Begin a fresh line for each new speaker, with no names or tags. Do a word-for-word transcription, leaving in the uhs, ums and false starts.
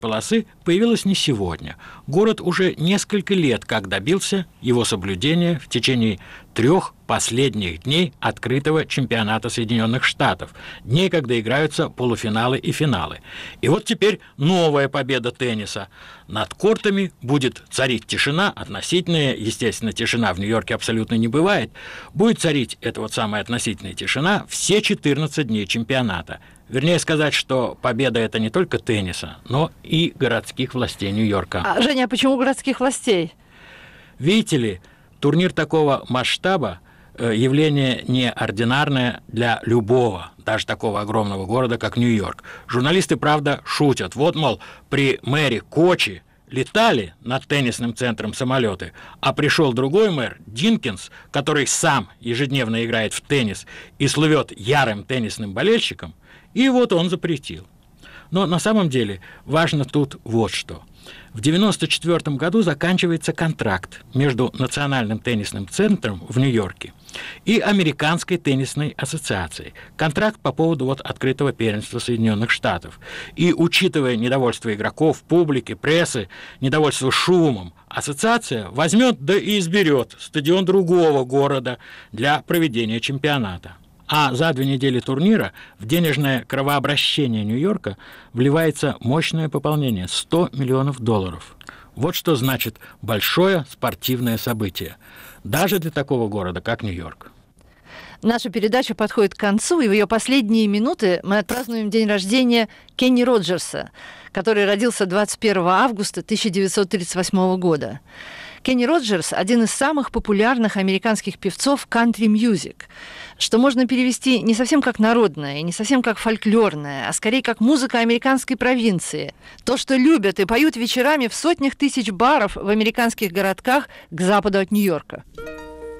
полосы появилась не сегодня. Город уже несколько лет как добился его соблюдения в течение трех последних дней открытого чемпионата Соединенных Штатов, дней, когда играются полуфиналы и финалы. И вот теперь новая победа тенниса. Над кортами будет царить тишина, относительная, естественно, тишина в Нью-Йорке абсолютно не бывает. Будет царить эта вот самая относительная тишина все четырнадцать дней чемпионата. Вернее сказать, что победа – это не только тенниса, но и городских властей Нью-Йорка.
А, Женя, а почему городских властей?
Видите ли, турнир такого масштаба – явление неординарное для любого, даже такого огромного города, как Нью-Йорк. Журналисты, правда, шутят. Вот, мол, при мэре Кочи летали над теннисным центром самолеты, а пришел другой мэр, Динкинс, который сам ежедневно играет в теннис и слывет ярым теннисным болельщиком, и вот он запретил. Но на самом деле важно тут вот что. В девяносто четвёртом году заканчивается контракт между Национальным теннисным центром в Нью-Йорке и Американской теннисной ассоциацией. Контракт по поводу вот открытого первенства Соединенных Штатов. И учитывая недовольство игроков, публики, прессы, недовольство шумом, ассоциация возьмет да и изберет стадион другого города для проведения чемпионата. А за две недели турнира в денежное кровообращение Нью-Йорка вливается мощное пополнение – сто миллионов долларов. Вот что значит большое спортивное событие, даже для такого города, как Нью-Йорк.
Наша передача подходит к концу, и в ее последние минуты мы отпразднуем день рождения Кенни Роджерса, который родился двадцать первого августа тысяча девятьсот тридцать восьмого года. Кенни Роджерс – один из самых популярных американских певцов кантри-мьюзик, что можно перевести не совсем как народное и не совсем как фольклорное, а скорее как музыка американской провинции. То, что любят и поют вечерами в сотнях тысяч баров в американских городках к западу от Нью-Йорка.